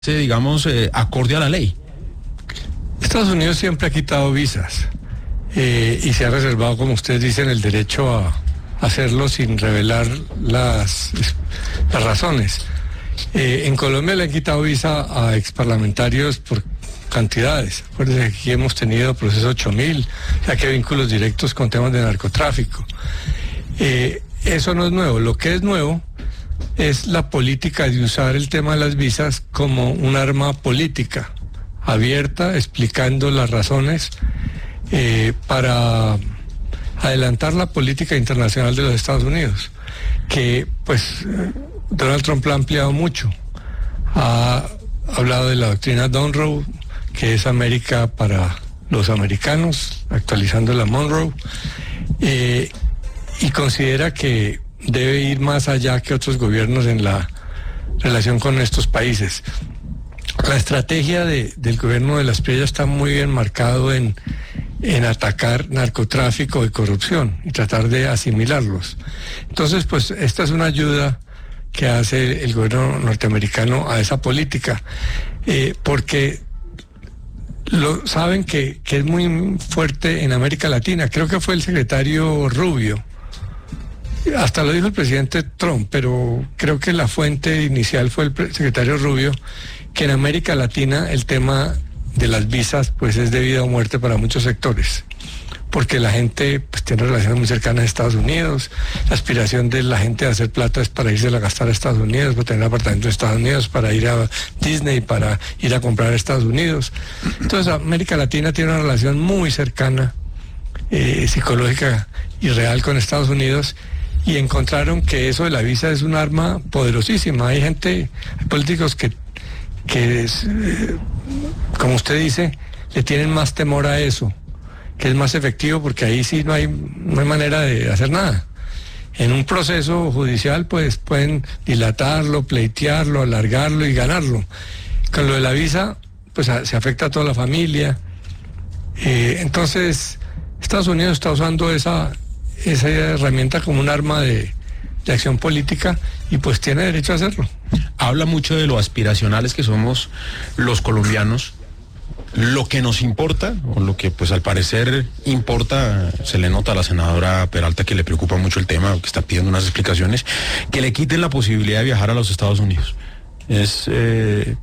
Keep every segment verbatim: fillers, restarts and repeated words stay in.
digamos, eh, acorde a la ley. Estados Unidos siempre ha quitado visas eh, y se ha reservado, como ustedes dicen, el derecho a hacerlo sin revelar las, las razones. Eh, en Colombia le han quitado visa a exparlamentarios por cantidades. Acuérdense que aquí hemos tenido proceso ocho mil, ya que hay vínculos directos con temas de narcotráfico. Eh, eso no es nuevo. Lo que es nuevo es la política de usar el tema de las visas como un arma política abierta, explicando las razones eh, para adelantar la política internacional de los Estados Unidos, que pues Donald Trump la ha ampliado mucho. Ha hablado de la doctrina Monroe, que es América para los americanos, actualizando la Monroe, eh, y considera que debe ir más allá que otros gobiernos en la relación con estos países. La estrategia de, del gobierno de las Priella está muy bien marcado en, en atacar narcotráfico y corrupción y tratar de asimilarlos. Entonces, pues esta es una ayuda que hace el gobierno norteamericano a esa política, eh, porque lo saben que, que es muy fuerte en América Latina. Creo que fue el secretario Rubio, hasta lo dijo el presidente Trump, pero creo que la fuente inicial fue el secretario Rubio, que en América Latina el tema de las visas pues es de vida o muerte para muchos sectores, porque la gente pues tiene relaciones muy cercanas a Estados Unidos. La aspiración de la gente de hacer plata es para irse a gastar a Estados Unidos, para tener apartamento en Estados Unidos, para ir a Disney, para ir a comprar a Estados Unidos. Entonces América Latina tiene una relación muy cercana, eh, psicológica y real con Estados Unidos, y encontraron que eso de la visa es un arma poderosísima. Hay gente, hay políticos que, que es, eh, como usted dice, le tienen más temor a eso, que es más efectivo, porque ahí sí no hay, no hay manera de hacer nada. En un proceso judicial pues pueden dilatarlo, pleitearlo, alargarlo y ganarlo. Con lo de la visa pues a, se afecta a toda la familia. Eh, entonces Estados Unidos está usando esa, esa herramienta como un arma de, de acción política, y pues tiene derecho a hacerlo. Habla mucho de lo aspiracionales que somos los colombianos. Lo que nos importa, o lo que pues al parecer importa, se le nota a la senadora Peralta que le preocupa mucho el tema, que está pidiendo unas explicaciones, que le quiten la posibilidad de viajar a los Estados Unidos. Es eh,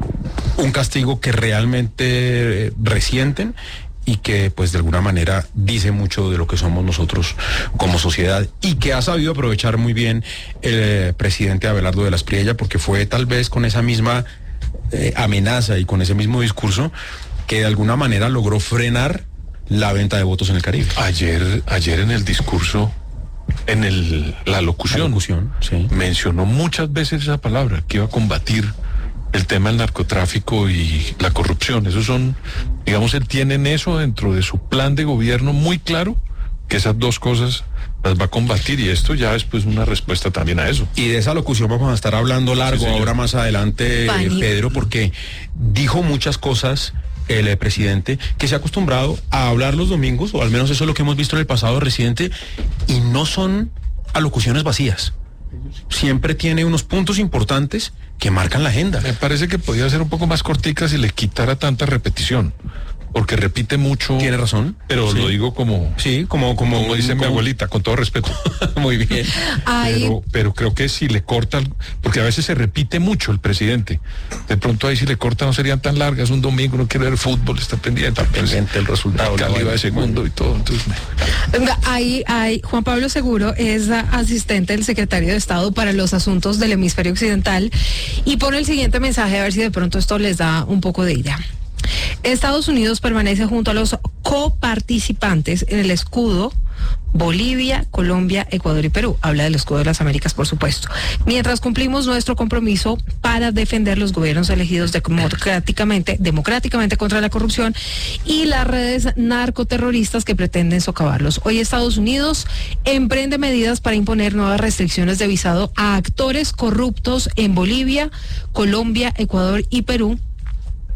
un castigo que realmente eh, resienten, y que pues de alguna manera dice mucho de lo que somos nosotros como sociedad, y que ha sabido aprovechar muy bien el eh, presidente Abelardo de las Priella, porque fue tal vez con esa misma eh, amenaza y con ese mismo discurso que de alguna manera logró frenar la venta de votos en el Caribe. Ayer, ayer en el discurso, en el, la locución, la locución sí. mencionó muchas veces esa palabra, que iba a combatir el tema del narcotráfico y la corrupción. Esos son, digamos, él tiene en eso dentro de su plan de gobierno muy claro, que esas dos cosas las va a combatir, y esto ya es pues una respuesta también a eso. Y de esa locución vamos a estar hablando largo sí, ahora más adelante, Pani. Pedro, porque dijo muchas cosas el eh, presidente, que se ha acostumbrado a hablar los domingos, o al menos eso es lo que hemos visto en el pasado reciente, y no son alocuciones vacías. Siempre tiene unos puntos importantes que marcan la agenda. Me parece que podía ser un poco más cortica si le quitara tanta repetición, porque repite mucho. Tiene razón. Pero sí. Lo digo como... Sí, como... Como, como dice como... mi abuelita, con todo respeto. Muy bien. Pero, pero creo que si le corta, porque a veces se repite mucho el presidente. De pronto ahí si le corta no serían tan largas. Un domingo no quiere ver fútbol, está pendiente. Está pendiente el resultado. La calidad de segundo y todo. Entonces, me... ahí, ahí, Juan Pablo Seguro es asistente del secretario de Estado para los asuntos del hemisferio occidental, y pone el siguiente mensaje, a ver si de pronto esto les da un poco de idea. Estados Unidos permanece junto a los coparticipantes en el escudo Bolivia, Colombia, Ecuador y Perú. Habla del escudo de las Américas, por supuesto. Mientras cumplimos nuestro compromiso para defender los gobiernos elegidos democráticamente, democráticamente contra la corrupción y las redes narcoterroristas que pretenden socavarlos. Hoy Estados Unidos emprende medidas para imponer nuevas restricciones de visado a actores corruptos en Bolivia, Colombia, Ecuador y Perú,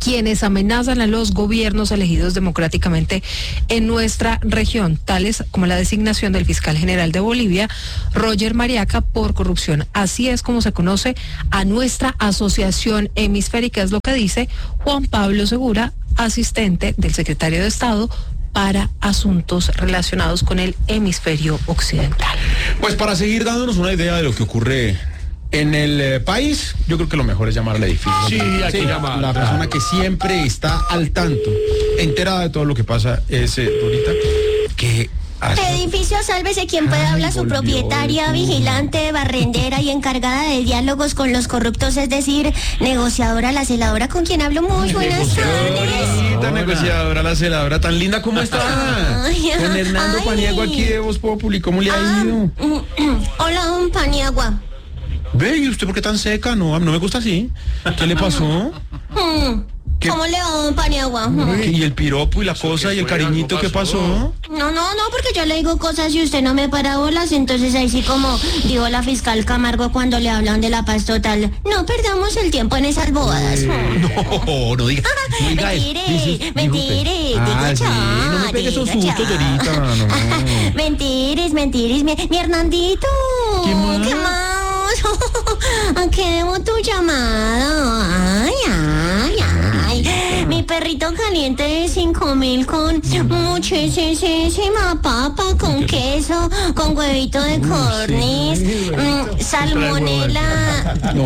quienes amenazan a los gobiernos elegidos democráticamente en nuestra región, tales como la designación del fiscal general de Bolivia, Roger Mariaca, por corrupción. Así es como se conoce a nuestra asociación hemisférica, es lo que dice Juan Pablo Segura, asistente del secretario de Estado para asuntos relacionados con el hemisferio occidental. Pues para seguir dándonos una idea de lo que ocurre en el eh, país, yo creo que lo mejor es llamar al edificio. Sí, hay que llamar. La persona que siempre está al tanto, enterada de todo lo que pasa, es eh, Dorita, que hace... Edificio, sálvese quien pueda. Ay, habla su volvió propietaria, el- vigilante, barrendera y encargada de diálogos con los corruptos, es decir, negociadora, la celadora, con quien hablo. Muy buenas tardes. Dorita, negociadora, la celadora tan linda, ¿cómo está? Ay, Con Hernando ay. Paniagua aquí de Voz Populi, ¿cómo le ha Ah, ido? mm, mm. Hola, don Paniagua. Ve, ¿y usted por qué tan seca? No, no me gusta así. ¿Qué le pasó? Mm. ¿Qué? ¿Cómo le va, don Paniagua? Mm. ¿Y el piropo y la cosa y el cariñito qué pasó? No, no, no, porque yo le digo cosas y usted no me para bolas, entonces ahí sí, como dijo la fiscal Camargo cuando le hablan de la paz total, no perdamos el tiempo en esas bobadas. No, no diga. No diga eso. Mentire, Dice- dijo mentire, usted. digo Ah, sí, ya, no me pegue esos diga sustos, ya. Dorita, no. Mentiris, mentiris, mi, mi Hernandito. ¿Qué más? ¿Qué más? ¿A qué debo tu llamada? Ay, ay, ay. Mi perrito caliente de cinco mil con muchísima papa, con queso, con huevito de corniz, mm, salmonela. No,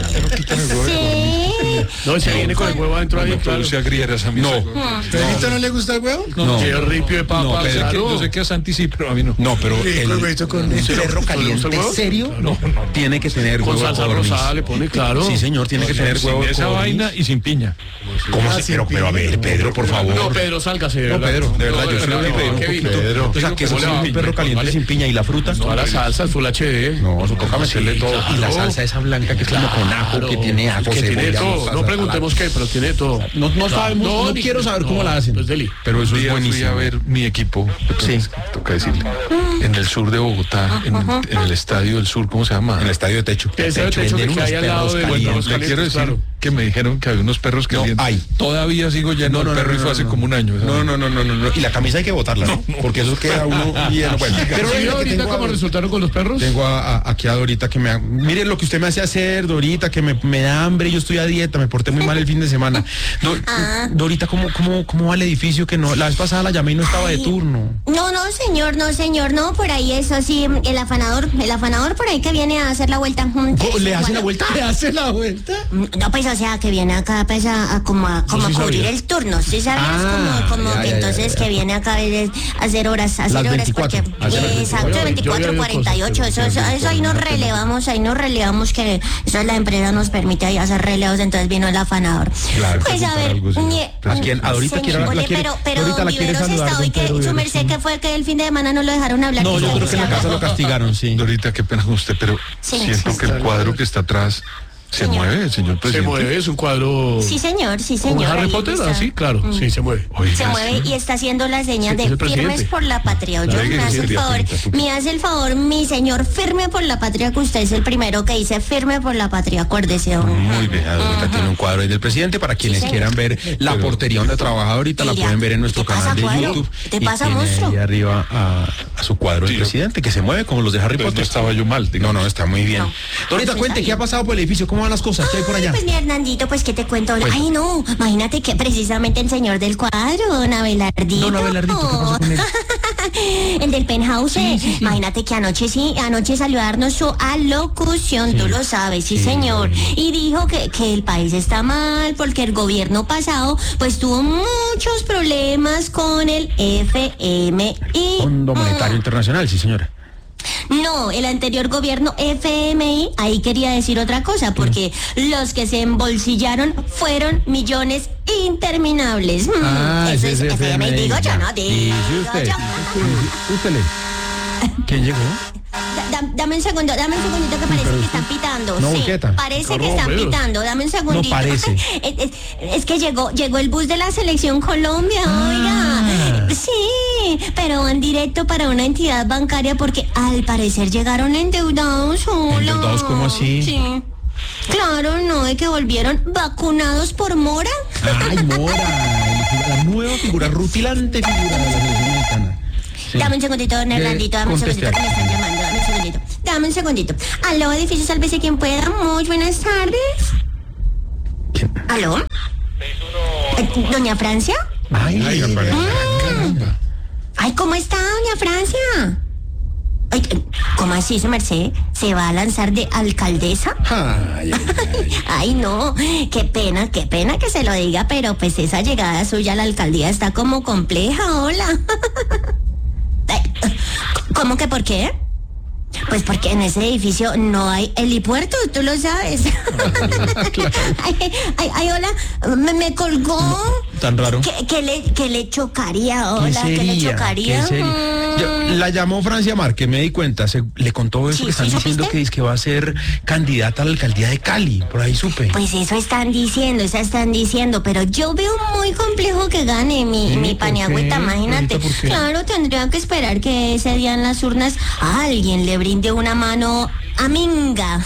Sí. No, se viene con el huevo adentro ahí, No claro. produce agrieras a mí. no, ¿Pedrito no le gusta el huevo? no. Qué ripio de papa, No, Yo sé que- claro. yo sé que a Santi sí, pero a mí no. No, pero Sí, el, con huevito con- un ¿Sí le- perro ¿sí le gusta caliente el huevo? serio tiene que tener Con huevo salsa de codorniz. rosada le pone, claro. Sí, señor, tiene que tener Sin huevo de esa codorniz. vaina y sin piña. ¿Cómo Ah, se? sin Pero, pero a ver, piña. Pedro, por favor. No, Pedro, sálgase, de No, verdad. Pedro, de verdad, No, yo sí le voy a pedir un ¿qué poquito. vino? Pedro. O sea, que eso ¿Cómo es le va? un perro caliente Vale. sin piña y la fruta. No, la salsa, Full H D. No, eso toca meterle Sí, todo. Y la claro. salsa esa blanca que es como con ajo, Claro, que tiene ajo, que tiene cebolla, todo. mostaza, No preguntemos qué, pero tiene todo. No, no sabemos, no, ni- quiero saber cómo no, la hacen. Pues deli. Pero eso Un es día fui buenísimo. a ver mi equipo, Sí. toca decirle, en el sur de Bogotá, en, en el Estadio del Sur, ¿cómo se llama? En el estadio de techo. Que ese techo que venden queda unos ahí al lado perros de- calientes. Los Le quiero calientes, decir claro. que me dijeron que había unos perros No, calientes. hay. Todavía sigo lleno de perro y fue hace como un año. No, no, no, no, no, no. Y la camisa hay que botarla, ¿no? Porque eso queda uno bien. Bueno, pero ¿Sí mire vio que ahorita tengo cómo a- resultaron con los perros? Tengo a, a- aquí a Dorita que me... ha- Mire lo que usted me hace hacer, Dorita, que me, me da hambre, yo estoy a dieta, me porté muy mal el fin de semana. Do- Ah. Dorita, ¿cómo, cómo, ¿cómo va el edificio? Que no, la vez pasada la llamé y no estaba de Ay. turno. No, no, señor, no, señor, no, por ahí es así, el afanador, el afanador por ahí que viene a hacer la vuelta. mm, ¿Cómo, ¿Le hace la bueno, vuelta? ¿Le hace la vuelta? No, pues, o sea, que viene acá, pues, a, a como a, como sí a cubrir sabía. el turno, ¿sí sabes? Ah, como como ya, que ya, entonces ya, ya. que viene acá a hacer horas, a hacer Las horas, veinticuatro, porque, hacer las exacto, Yo- yo veinticuatro, había oído cuarenta y ocho, cosas, eso, eso, eso ahí nos relevamos, ahí nos relevamos, que eso la empresa nos permite ahí hacer relevos, entonces vino el afanador. Claro, Pues, a ver, algo, señor. ñe- ¿A quién? ¿A Dorita señor, quiere- la oye, quiere- pero, pero Dorita la quiere Viveros saludar, está hoy, don Pedro que su Viveros, merced sí. que fue que el fin de semana no lo dejaron hablar. No, que yo está creo que en la juiciado. casa lo castigaron, sí. Dorita, qué pena con usted, pero Sí, siento sí, que el cuadro que está atrás se Señor. mueve, señor Se presidente. mueve, es un cuadro... Sí, señor, sí, ¿Como señor. Harry ahí Potter? está. Ah, sí, claro, sí, se mueve. Oiga, Se mueve sí. y está haciendo la señal Sí, de es el presidente. firmes por la patria. Oye, Claro que me hace sí, el tía, favor, tía, tía. me hace el favor, mi señor, firme por la patria, que usted es el primero que dice firme por la patria, acuérdese. don. Muy bien, Dorita tiene un cuadro ahí del presidente para quienes señor. quieran ver la portería donde trabaja ahorita, la Mira, pueden ver en nuestro ¿qué pasa, canal de cuadro? YouTube. ¿Qué te y pasa, tiene monstruo? ahí arriba a, a su cuadro del Sí. presidente, que se mueve como los de Harry Entonces no Potter. estaba yo mal, No, digamos. no, está muy bien. No. Dorita, Sí, cuente, está ¿qué ha bien. pasado por el edificio? ¿Cómo van las cosas? ¿Qué hay por allá? Pues mi Hernandito, pues qué te cuento. Cuenta. Ay, no, imagínate que precisamente el señor del cuadro, don Abelardito. Don Abelardito, ¿qué pasó con él? El del penthouse. Imagínate que anoche sí, anoche salió a darnos su alocución, tú lo sabes, sí, Sí. señor. Y dijo que, que el país está mal porque el gobierno pasado pues tuvo muchos problemas con el F M I. Fondo Monetario Internacional, sí, señora. No, el anterior gobierno F M I, ahí quería decir otra cosa, porque los que se embolsillaron fueron millones interminables. Mm, Ah, eso ese es es F M I, digo yo, no digo Dice usted. yo. Usted le. ¿Quién llegó? Da- da- dame un segundo, dame un segundito que parece que están pitando. No, sí, Buqueta. parece que Carlos están Pedro. pitando. Dame un segundito. No parece. es, es- es que llegó, llegó el bus de la selección Colombia, Ah. oiga. Sí, pero van directo para una entidad bancaria porque al parecer llegaron endeudados. Hola. ¿Endeudados cómo así? Sí. Claro, no, de que volvieron vacunados por mora. Ay, Mora, la nueva figura, rutilante figura de la selección mexicana. Sí. Dame un segundito, don Hernandito, dame un Conteste segundito, que me aquí. están llamando, dame un segundito. Dame un segundito. Aló, edificio, sálvese quien pueda. Muy buenas tardes. ¿Quién? ¿Aló? Eh, ¿Doña Francia? Ay, Ay, aparece. Mm. Ay, ¿cómo está, doña Francia? Ay, eh, ¿cómo así, su merced? ¿Se va a lanzar de alcaldesa? ay, ay, ay. Ay, no, qué pena, qué pena que se lo diga, pero pues esa llegada suya a la alcaldía está como compleja, hola. Ay, ¿cómo que por qué? Pues porque en ese edificio no hay helipuerto, tú lo sabes. ay, ay, ay, hola, me, me colgó. Tan raro. ¿Qué, qué le, qué le chocaría, hola? ¿Qué ¿Qué, le sería? chocaría? ¿Qué sería? Mm. Yo- la llamó Francia Márquez, me di cuenta, se, le contó eso Sí, que están ¿sí diciendo supiste? que dice que va a ser candidata a la alcaldía de Cali, por ahí supe. Pues eso están diciendo, eso están diciendo, pero yo veo muy complejo que gane mi, Sí, mi ¿por paniagüita, qué? imagínate. Ahorita, ¿por qué? Claro, tendría que esperar que ese día en las urnas alguien le brinde una mano amiga.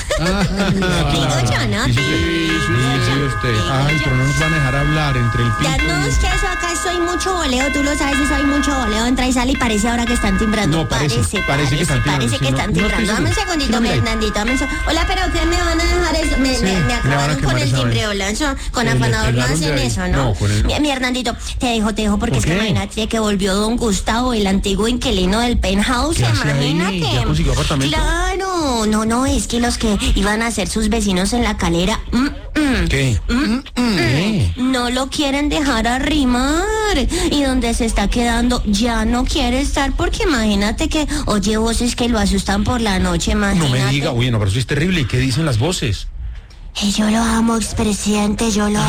Digo yo, ¿no? Sí, sí, sí, sí, sí, usted. Ay, pero no nos van a dejar hablar entre el Ya pico no, y- es que eso acá soy mucho voleo, tú lo sabes, eso hay mucho voleo, entra y sale y parece ahora que están timbrando. No, parece, parece que están timbrando, Parece que sí, no- están no estoy timbrando. Dame un seguro. segundito, Sí, no, mira ahí. Fernandito, dame un seg- Hola, pero ¿qué me van a dejar eso? Me, Sí, me, me le van a acabaron con quemar el esa timbre, vaina. hola, eso, con Se le afanador no pegaron de hacen ahí. eso, ¿no? No, con el- mi, mi Hernandito, te dejo, te dejo, porque ¿Por es que qué? imagínate que volvió don Gustavo, el antiguo inquilino del penthouse, ¿Qué hace ahí? imagínate. ¿Ya consiguió apartamento? Claro, no, no, es que los que iban a ser sus vecinos en la calera, mm, mm, ¿Qué? ¿Qué? no lo quieren dejar arrimar y donde se está quedando ya no quiere estar porque imagínate que oye voces que lo asustan por la noche, No imagínate. me diga, oye, no, pero eso es terrible. ¿Y qué dicen las voces? Y yo lo amo, expresidente, yo lo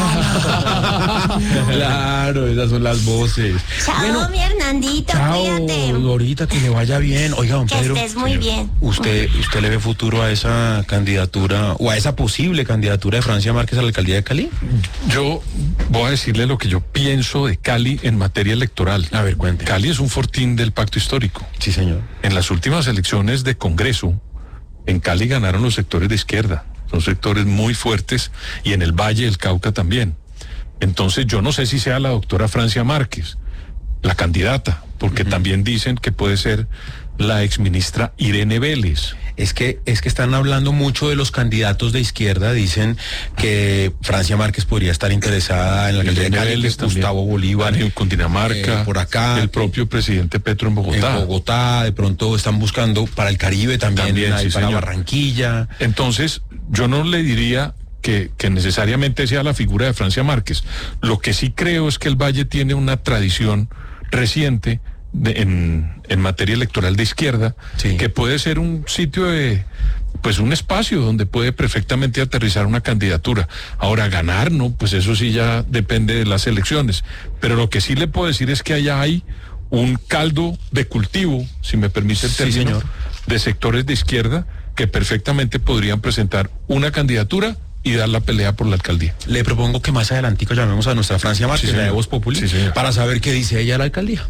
amo. Claro, esas son las voces. Chao, mi Hernandito, Chao, cuídate. Dorita, que le vaya bien. Oiga, don Que Pedro. estés muy bien. ¿Usted, ¿Usted le ve futuro a esa candidatura o a esa posible candidatura de Francia Márquez a la alcaldía de Cali? Yo voy a decirle lo que yo pienso de Cali en materia electoral. A ver, cuente. Cali es un fortín del pacto histórico. Sí, señor. En las últimas elecciones de Congreso, en Cali ganaron los sectores de izquierda. Son sectores muy fuertes y en el Valle del Cauca también. Entonces yo no sé si sea la doctora Francia Márquez, la candidata, porque también dicen que puede ser la exministra Irene Vélez. Es que, es que están hablando mucho de los candidatos de izquierda. Dicen que Francia Márquez podría estar interesada en la alcaldía de Irene Cali, que Vélez también. Gustavo Bolívar En Cundinamarca, eh, por acá, el propio presidente Petro en Bogotá. en Bogotá. De pronto están buscando para el Caribe también, También, ahí sí, para señor. Barranquilla. Entonces, yo no le diría que, que necesariamente sea la figura de Francia Márquez. Lo que sí creo es que el Valle tiene una tradición reciente de- en, en materia electoral de izquierda, Sí. que puede ser un sitio de, pues un espacio donde puede perfectamente aterrizar una candidatura. Ahora, ganar, ¿no? Pues eso sí ya depende de las elecciones. Pero lo que sí le puedo decir es que allá hay un caldo de cultivo, si me permite el Sí, término, señor. de sectores de izquierda que perfectamente podrían presentar una candidatura y dar la pelea por la alcaldía. Le propongo que más adelantico llamemos a nuestra Francia Márquez, Sí, la de señor. Voz Populi, Sí, señor. para saber qué dice ella de la alcaldía.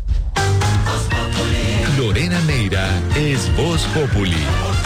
Lorena Neira es Voz Populi.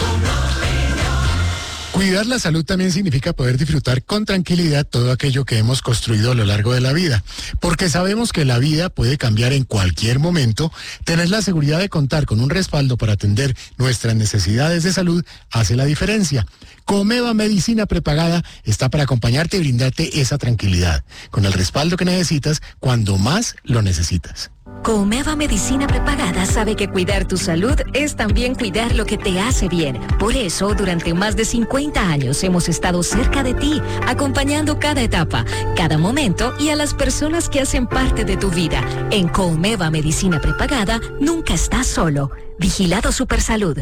Cuidar la salud también significa poder disfrutar con tranquilidad todo aquello que hemos construido a lo largo de la vida. Porque sabemos que la vida puede cambiar en cualquier momento, tener la seguridad de contar con un respaldo para atender nuestras necesidades de salud hace la diferencia. Comeva Medicina Prepagada está para acompañarte y brindarte esa tranquilidad, con el respaldo que necesitas cuando más lo necesitas. Comeva Medicina Prepagada sabe que cuidar tu salud es también cuidar lo que te hace bien. Por eso, durante más de cincuenta años hemos estado cerca de ti, acompañando cada etapa, cada momento y a las personas que hacen parte de tu vida. En Comeva Medicina Prepagada, nunca estás solo. Vigilado Supersalud.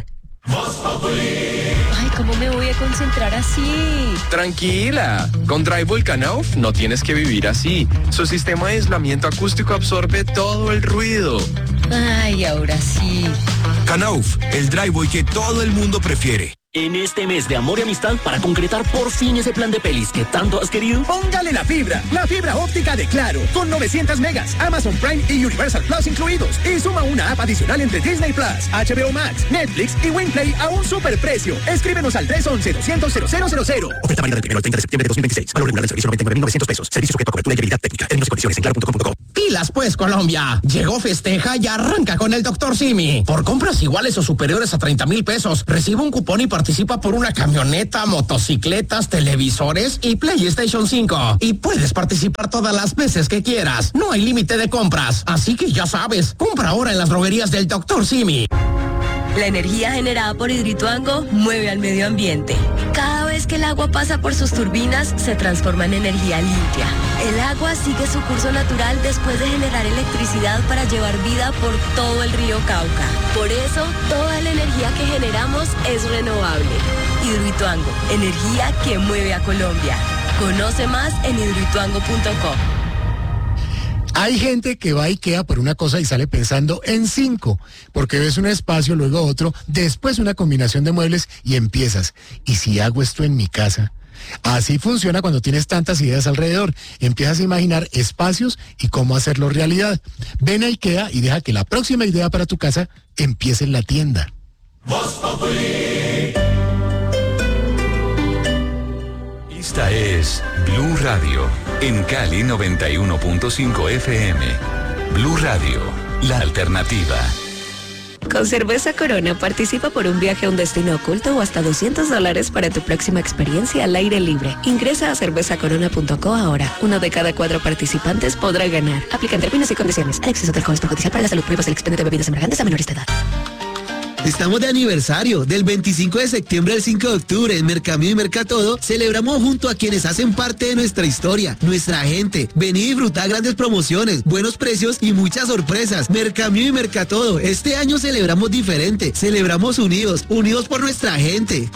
Ay, ¿cómo me voy a concentrar así? Tranquila, con Drywall Knauf no tienes que vivir así. Su sistema de aislamiento acústico absorbe todo el ruido. Ay, ahora sí. Knauf, el driveway que todo el mundo prefiere. En este mes de amor y amistad, para concretar por fin ese plan de pelis que tanto has querido, póngale la fibra, la fibra óptica de Claro, con novecientos megas, Amazon Prime y Universal Plus incluidos. Y suma una app adicional entre Disney Plus, H B O Max, Netflix y Winplay a un superprecio. Escríbenos al tres once, doscientos, cero cero cero cero. Oferta válida del primero al treinta de septiembre de dos mil veintiséis. Valor regular del servicio noventa y nueve mil novecientos pesos. Servicio sujeto a cobertura y debilidad técnica. Términos y condiciones en claro punto com punto co. Pilas pues, Colombia. Llegó, festeja y arranca con el doctor Simi. Por compras iguales o superiores a treinta mil pesos, recibe un cupón y participa por una camioneta, motocicletas, televisores y PlayStation cinco. Y puedes participar todas las veces que quieras. No hay límite de compras. Así que ya sabes, compra ahora en las droguerías del doctor Simi. La energía generada por Hidroituango mueve al medio ambiente. Cada vez que el agua pasa por sus turbinas, se transforma en energía limpia. El agua sigue su curso natural después de generar electricidad para llevar vida por todo el río Cauca. Por eso, toda la energía que generamos es renovable. Hidroituango, energía que mueve a Colombia. Conoce más en hidroituango punto co. Hay gente que va a IKEA por una cosa y sale pensando en cinco, porque ves un espacio, luego otro, después una combinación de muebles y empiezas. ¿Y si hago esto en mi casa? Así funciona cuando tienes tantas ideas alrededor. Empiezas a imaginar espacios y cómo hacerlo realidad. Ven a IKEA y deja que la próxima idea para tu casa empiece en la tienda. Esta es Blue Radio, en Cali noventa y uno punto cinco F M. Blue Radio, la alternativa. Con Cerveza Corona participa por un viaje a un destino oculto o hasta doscientos dólares para tu próxima experiencia al aire libre. Ingresa a cerveza corona punto co ahora. Uno de cada cuatro participantes podrá ganar. Aplican términos y condiciones. El exceso de alcohol es perjudicial para la salud. Prohíbas el expendio de bebidas embriagantes a menores de edad. Estamos de aniversario. Del veinticinco de septiembre al cinco de octubre en Mercamio y Mercatodo celebramos junto a quienes hacen parte de nuestra historia, nuestra gente. Vení y disfrutar grandes promociones, buenos precios y muchas sorpresas. Mercamio y Mercatodo, este año celebramos diferente, celebramos unidos, unidos por nuestra gente.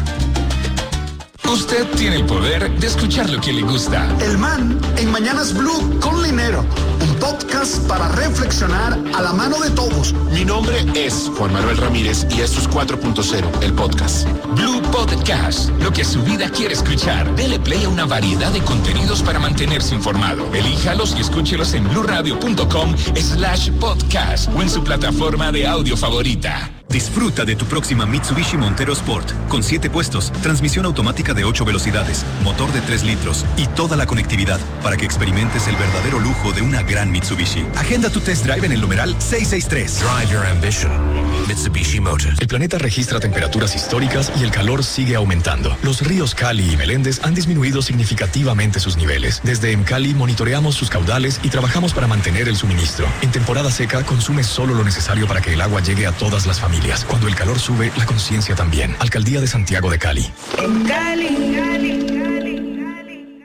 Usted tiene el poder de escuchar lo que le gusta. El Man en Mañanas Blue con Linero, un podcast para reflexionar a la mano de todos. Mi nombre es Juan Manuel Ramírez y esto es cuatro punto cero, el podcast. Blue Podcast, lo que su vida quiere escuchar. Dele play a una variedad de contenidos para mantenerse informado. Elíjalos y escúchelos en blue radio punto com slash podcast o en su plataforma de audio favorita. Disfruta de tu próxima Mitsubishi Montero Sport, con siete puestos, transmisión automática de ocho velocidades, motor de tres litros y toda la conectividad para que experimentes el verdadero lujo de una gran Mitsubishi. Agenda tu test drive en el numeral seiscientos sesenta y tres. Drive your ambition. Mitsubishi Motors. El planeta registra temperaturas históricas y el calor sigue aumentando. Los ríos Cali y Meléndez han disminuido significativamente sus niveles. Desde EMCALI monitoreamos sus caudales y trabajamos para mantener el suministro. En temporada seca, consume solo lo necesario para que el agua llegue a todas las familias. Cuando el calor sube, la conciencia también. Alcaldía de Santiago de Cali. En Cali, Cali, Cali, Cali.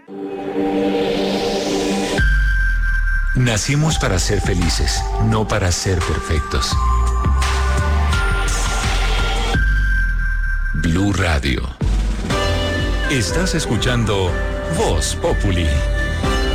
Nacimos para ser felices, no para ser perfectos. Blue Radio. Estás escuchando Voz Populi.